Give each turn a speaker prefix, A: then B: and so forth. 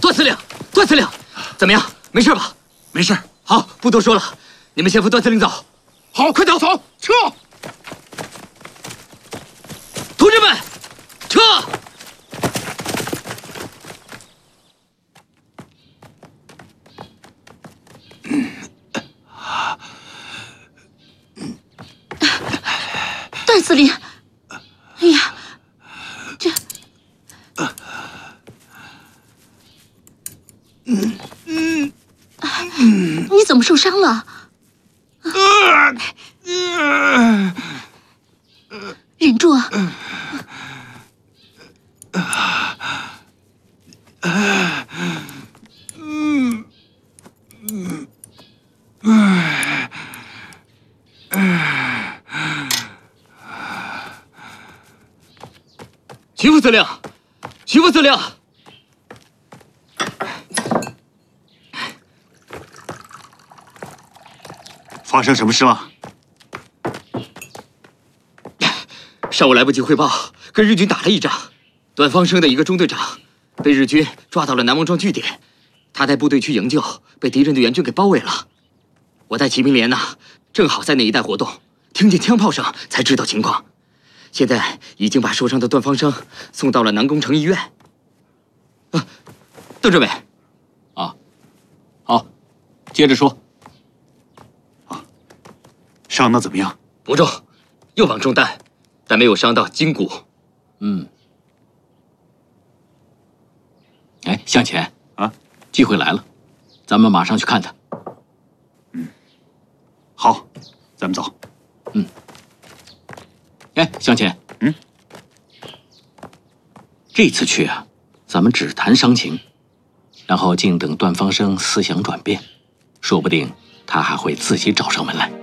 A: 段司令，段司令，怎么样？没事吧？
B: 没事。
A: 好，不多说了，你们先扶段司令走。
B: 好，快走，撤！
A: 同志们，撤！
C: 段司令，哎呀，这……你怎么受伤了？忍住啊！
A: 徐副司令，徐副司令，
B: 发生什么事了？
A: 上午来不及汇报，跟日军打了一仗，段方生的一个中队长被日军抓到了南王庄据点，他带部队去营救，被敌人的援军给包围了。我带骑兵连呢，正好在那一带活动，听见枪炮声才知道情况。现在已经把受伤的段方生送到了南宫城医院。邓政委，
D: 好，接着说。
B: 伤得怎么样？
A: 不重，右膀中弹，但没有伤到筋骨。
D: 哎，向前
B: 啊，
D: 机会来了，咱们马上去看他。
B: 好，咱们走。
D: 哎，向前，这次去啊，咱们只谈伤情，然后静等段方生思想转变，说不定他还会自己找上门来。